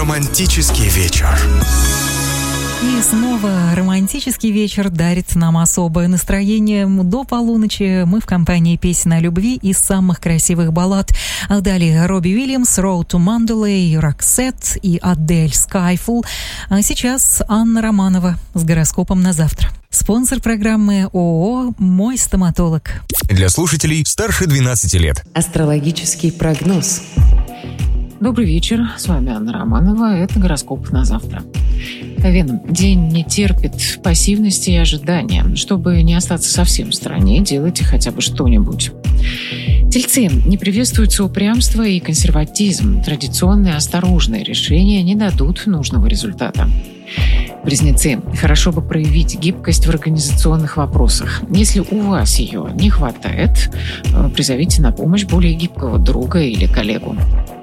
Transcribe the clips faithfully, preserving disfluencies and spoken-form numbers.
Романтический вечер. И снова романтический вечер дарит нам особое настроение. До полуночи мы в компании песен о любви из самых красивых баллад. Далее Робби Уильямс, Road to Mandalay, Roxette и Адель Skyfall. А сейчас Анна Романова с гороскопом на завтра. Спонсор программы ООО «Мой стоматолог». Для слушателей старше двенадцати лет. Астрологический прогноз. Добрый вечер, с вами Анна Романова, это гороскоп на завтра. Овен, день не терпит пассивности и ожидания. Чтобы не остаться совсем в стороне, делайте хотя бы что-нибудь. Тельцы, не приветствуется упрямство и консерватизм. Традиционные осторожные решения не дадут нужного результата. Близнецы, хорошо бы проявить гибкость в организационных вопросах. Если у вас ее не хватает, призовите на помощь более гибкого друга или коллегу.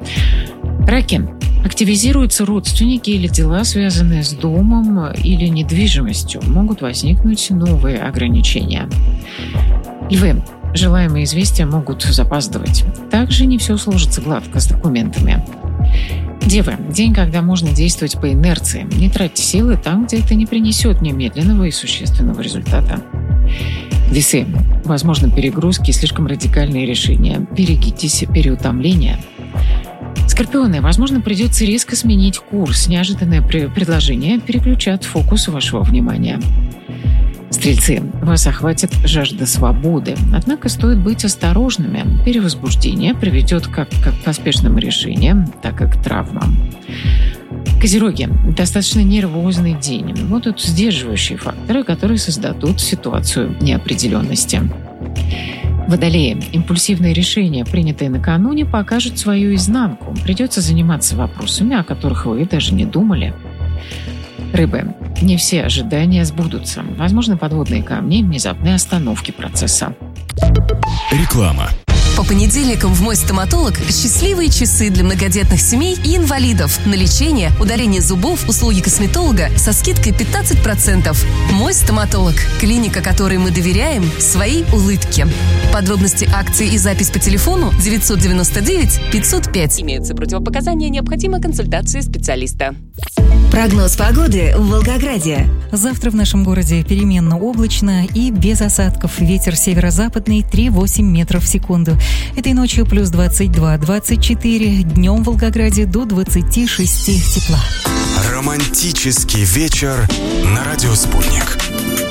Раки. Активизируются родственники или дела, связанные с домом или недвижимостью. Могут возникнуть новые ограничения. Львы. Желаемые известия могут запаздывать. Также не все сложится гладко с документами. Девы. День, когда можно действовать по инерции. Не тратьте силы там, где это не принесет немедленного и существенного результата. Весы. Возможно, перегрузки и слишком радикальные решения. Берегитесь переутомления. Скорпионы. Возможно, придется резко сменить курс. Неожиданное предложение переключат фокус вашего внимания. Стрельцы. Вас охватит жажда свободы. Однако стоит быть осторожными. Перевозбуждение приведет как к поспешным решениям, так и к травмам. Козероги. Достаточно нервозный день. Будут сдерживающие факторы, которые создадут ситуацию неопределенности. Водолеи. Импульсивные решения, принятые накануне, покажут свою изнанку. Придется заниматься вопросами, о которых вы даже не думали. Рыбы. Не все ожидания сбудутся. Возможно, подводные камни и внезапные остановки процесса. Реклама. По понедельникам в «Мой стоматолог» счастливые часы для многодетных семей и инвалидов на лечение, удаление зубов, услуги косметолога со скидкой пятнадцать процентов. «Мой стоматолог» – клиника, которой мы доверяем своей улыбке. Подробности акции и запись по телефону девятьсот девяносто девять пятьсот пять. Имеются противопоказания, необходима консультация специалиста. Прогноз погоды в Волгограде. Завтра в нашем городе переменно облачно и без осадков. Ветер северо-западный три-восемь метров в секунду. Этой ночью плюс двадцать два - двадцать четыре. Днем в Волгограде до двадцати шести тепла. Романтический вечер на радио «Спутник».